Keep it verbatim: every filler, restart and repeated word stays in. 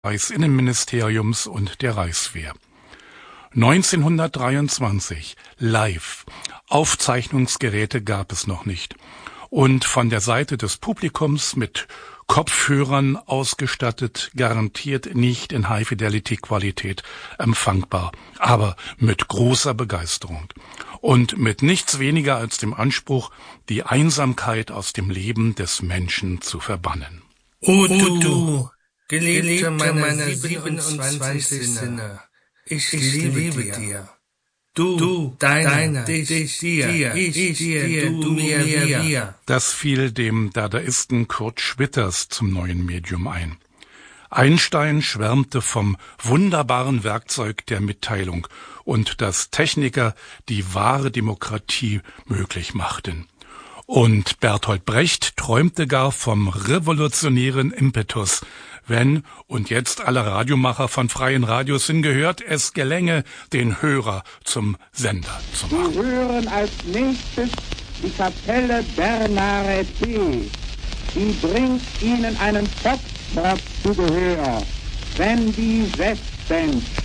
Reichsinnenministeriums und der Reichswehr. neunzehnhundertdreiundzwanzig, live. Aufzeichnungsgeräte gab es noch nicht. Und von der Seite des Publikums mit Kopfhörern ausgestattet, garantiert nicht in High-Fidelity-Qualität empfangbar, aber mit großer Begeisterung. Und mit nichts weniger als dem Anspruch, die Einsamkeit aus dem Leben des Menschen zu verbannen. O du, du Geliebte meiner siebenundzwanzig Sinne, ich liebe dir. Du, du deiner, dich, dir, ich, dir, du, mir, wir. Das fiel dem Dadaisten Kurt Schwitters zum neuen Medium ein. Einstein schwärmte vom wunderbaren Werkzeug der Mitteilung und dass Techniker die wahre Demokratie möglich machten. Und Bertolt Brecht träumte gar vom revolutionären Impetus, wenn, und jetzt alle Radiomacher von freien Radios hingehört, es gelänge, den Hörer zum Sender zu machen. Sie hören als nächstes die Kapelle Bernare T. Die bringt Ihnen einen Foxtrot zu Gehör, wenn die Westband